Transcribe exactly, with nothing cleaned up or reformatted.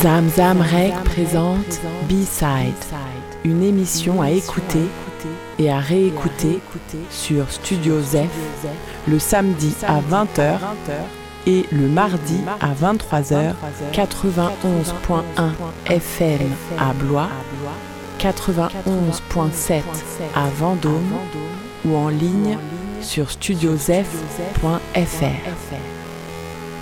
Zamzam Rec présente B-Side, une émission à écouter et à réécouter sur Studio Zef le samedi à vingt heures et le mardi à vingt-trois heures, quatre-vingt-onze point un F M à Blois, quatre-vingt-onze point sept à Vendôme ou en ligne sur studio zef point f r.